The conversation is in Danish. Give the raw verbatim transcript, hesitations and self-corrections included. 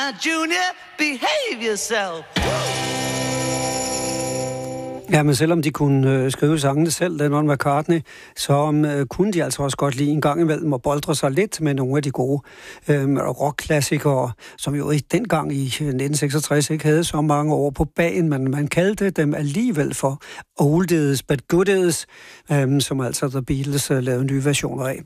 Now, Junior, behave yourself. Ja, men selvom de kunne øh, skrive sangene selv, Lennon og McCartney, så øh, kunne de altså også godt lide en gang imellem at boldre sig lidt med nogle af de gode øh, rockklassikere, som jo i dengang i nitten seksogtres ikke havde så mange år på bagen, men man kaldte dem alligevel for oldies but goodies, øh, som altså The Beatles øh, lavede nye versioner af.